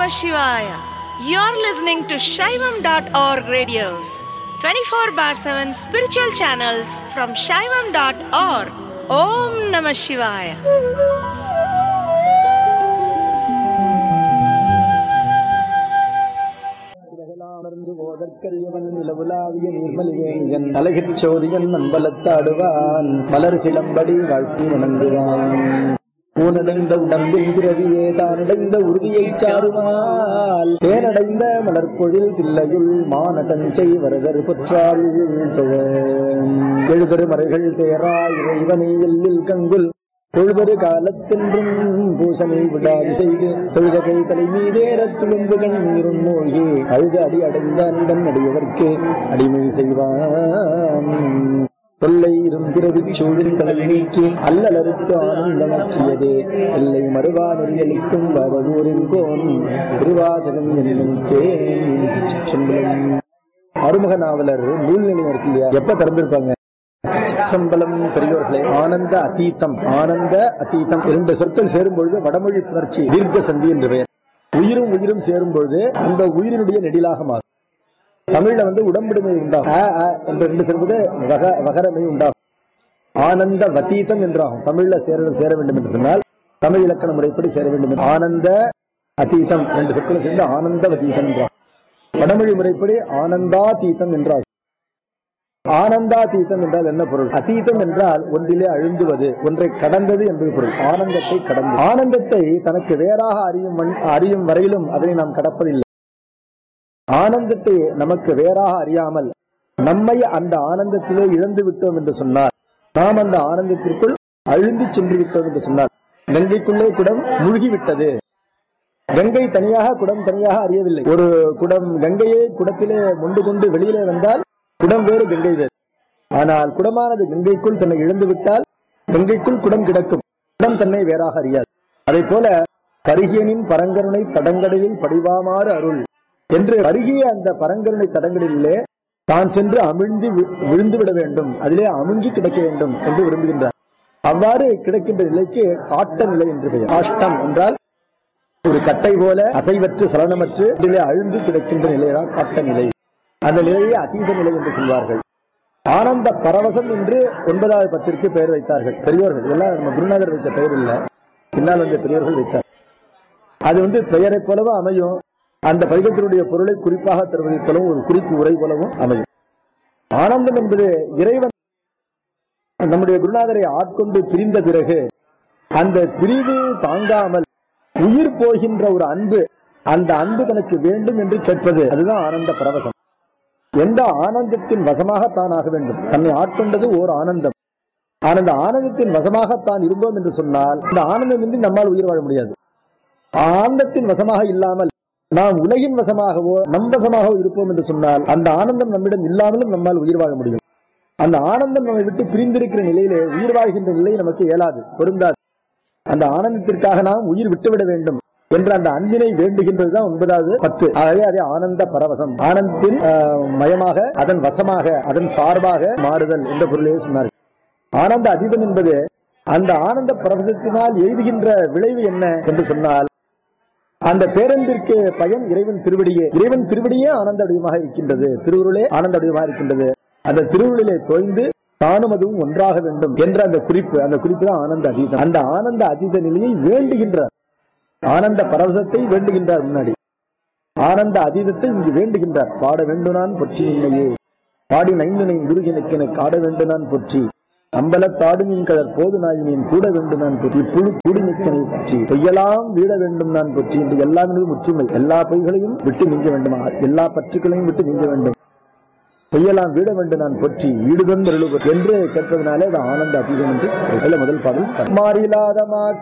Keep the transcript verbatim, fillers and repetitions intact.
Namah Shivaya. You're listening to Shaivam dot org radios, twenty-four bar seven spiritual channels from Shaivam dot org. Om Namah Shivaya. அழகிச்சோதியன் அம்பலத்தாடுவான் மலர் சிலம்படி வாழ்த்தி வணங்குவான். ஊனடைந்த உடம்பின் பிறவியே தானடைந்த உறுதியை சாருமால் தேனடைந்த மலர்பொழில் தில்லையுள் மானடஞ்சை வரதர் பொற்றாள் எழுதரு மறைகள் தேரா இறைவனை எல்லில் கங்குல் தொழுதரு காலத்தென்றும் பூசனை விடாது செய்து தொழுதகை தலை மீதேற துளும்பு கண்ணீரும் மூழ்கி அழுத அடி அடைந்த அண்டன் அடியவர்க்கு அடிமை செய்வான். தொல்லை இரும்பிறவி சூழில் தலை நீக்கி அல்லலறுத்து ஆனந்தமாக்கியதே எல்லை மறுவா நெறியளிக்கும் வரதூரின் கோன் திருவாசகம் என்னும் தேன். அருமுக நாவலர் நூல் நிலையம் இருக்கு இல்லையா, எப்ப திறந்திருப்பாங்க? சம்பளம் பெரியோர்களே, ஆனந்த அதீதம். ஆனந்த அதீதம் இரண்டு சொற்கள் சேரும் பொழுது வடமொழி புணர்ச்சி தீர்க்க சந்தி என்று பெயர். உயிரும் உயிரும் சேரும் பொழுது அந்த உயிரினுடைய நெடிலாக மாறும். தமிழ்ல வந்து உடம்பிடுமை உண்டாகும், என்று ரெண்டு சேர்ந்து வக வகரமை உண்டாகும். ஆனந்த வதீதம் என்றாகும். தமிழ்ல சேர சேர வேண்டும் என்று சொன்னால் தமிழ் இலக்கண முறைப்படி சேர வேண்டும். ஆனந்த அதீதம் ரெண்டு சொற்கள் சேர்ந்து ஆனந்த வதீதம் என்றாகும். வடமொழி முறைப்படி ஆனந்தாதீதம் என்றாகும். ஆனந்தாதீதம் என்றால் என்ன பொருள்? அதீதம் என்றால் ஒன்றிலே அழுந்துவது, ஒன்றை கடந்தது என்பது பொருள். ஆனந்தத்தை கடந்து, ஆனந்தத்தை தனக்கு வேறாக அறியும் அறியும் வரையிலும் அதனை நாம் கடப்பதில்லை. ஆனந்தத்தை நமக்கு வேறாக அறியாமல் நம்மை அந்த ஆனந்தத்திலே இழந்து விட்டோம் என்று சொன்னார், நாம் அந்த ஆனந்தத்திற்குள் அழுந்தி சென்று விட்டோம் என்று சொன்னார். கங்கைக்குள்ளே குடம் மூழ்கிவிட்டது. கங்கை தனியாக குடம் தனியாக அறியவில்லை. ஒரு குடம் கங்கையை குடத்திலே மொண்டு கொண்டு வெளியிலே வந்தால் குடம் வேறு கங்கை வேறு. ஆனால் குடமானது கங்கைக்குள் தன்னை இழந்து விட்டால் கங்கைக்குள் குடம் கிடக்கும். குடம் தன்னை வேறாக அறியாது. அதை போல கருகியனின் பரங்கருணை தடங்கடலில் படிவாமாறு அருள் என்று கருகிய அந்த பரங்கருணை தடங்கடலிலே தான் சென்று அமிழ்ந்து விழுந்து விட வேண்டும், அதிலே அமுங்கி கிடக்க வேண்டும் என்று விரும்புகின்றார். அவ்வாறு கிடக்கின்ற நிலைக்கு காட்ட நிலை என்று பெயர். காஷ்டம் என்றால் ஒரு கட்டை போல அசைவற்று சலனமற்று அழுந்து கிடக்கின்ற நிலைதான் காட்ட நிலை. அந்த நிலையை அதீத நிலை என்று சொல்வார்கள். ஆனந்த பரவசம் என்று ஒன்பதாவது பத்திற்கு பெயர் வைத்தார்கள் பெரியோர்கள். இதெல்லாம் நம்ம குருநாதர் வைத்த பெயர் இல்ல, பின்னால் வந்த பெரியோர்கள் வைத்தார். அது வந்து பெயரை போலவும் அமையும், அந்த பதிகத்தினுடைய பொருளை குறிப்பாக தருவதைப் போலவும் ஒரு குறிப்பு உரை போலவும் அமையும். ஆனந்தம் என்பது இறைவன் நம்முடைய குருநாதரை ஆட்கொண்டு பிரிந்த பிறகு அந்த பிரிவு தாங்காமல் உயிர் போகின்ற ஒரு அன்பு, அந்த அன்பு தனக்கு வேண்டும் என்று கேட்பது, அதுதான் ஆனந்த பரவசம். எந்த ஆனந்தத்தின் வசமாகத்தான் ஆக வேண்டும். தன்னை ஆட்கொண்டது ஓர் ஆனந்தம். ஆனந்த ஆனந்தத்தின் வசமாகத்தான் இருந்தோம் என்று சொன்னால் இந்த ஆனந்தமின்றி நம்மால் உயிர் வாழ முடியாது. ஆனந்தத்தின் வசமாக இல்லாமல் நாம் உலகின் வசமாகவோ நம் வசமாகவோ இருப்போம் என்று சொன்னால் அந்த ஆனந்தம் நம்மிடம் இல்லாமலும் நம்மால் உயிர் வாழ முடியும். அந்த ஆனந்தம் நம்மை விட்டு பிரிந்திருக்கிற நிலையிலே உயிர் வாழ்கின்ற நிலை நமக்கு இயலாது, பொருந்தாது. அந்த ஆனந்தத்திற்காக நாம் உயிர் விட்டுவிட வேண்டும் என்ற அந்த அன்பினை வேண்டுகின்றதுதான் ஒன்பதாவது பத்து. ஆகவே அதே ஆனந்த பரவசம், ஆனந்தத்தின் மயமாக அதன் வசமாக அதன் சார்பாக மாறுதல் என்ற பொருளையே சொன்னார்கள். ஆனந்த அதீதம் என்பது அந்த ஆனந்த பரவசத்தினால் எய்துகின்ற விளைவு என்ன என்று சொன்னால் அந்த பேரன்பிற்கு பயன் இறைவன் திருவடியே. இறைவன் திருவடியே ஆனந்த வடிவமாக இருக்கின்றது, திருவுருளே ஆனந்த வடிவமாக இருக்கின்றது. அந்த திருவுருளிலே தோய்ந்து தானும் அதுவும் ஒன்றாக வேண்டும் என்ற அந்த குறிப்பு, அந்த குறிப்பு தான் ஆனந்த அதீதம். அந்த ஆனந்த அதீத நிலையை வேண்டுகின்றார், ஆனந்த பரவசத்தை வேண்டுகின்றார். முன்னாடி ஆனந்த அதீதத்தை இங்கு வேண்டுகின்றார். பாட வேண்டும் நான் பொற்றி நின்னையே பாடி நைந்து குருகினுக்கென காட வேண்டும் நான் பொற்றி அம்பலத்தாடு மீன் கலர் போது நாயினேன் கூட வேண்டும் நான் பொற்றி புழு கூடி நிற்கனை பற்றி பொய்யெல்லாம் வீட வேண்டும் நான் பொற்றி என்று எல்லா முற்றுமை, எல்லா பொய்களையும் விட்டு நீங்க வேண்டும், எல்லா பற்றுக்களையும் விட்டு நீங்க வேண்டும், பொய்யெல்லாம் வீட வேண்டும் நான் பொற்றி வீடுதன் என்று கேட்பதனாலே அது ஆனந்த அதீதம் என்று முதல் பாடல். மாறிலாதமா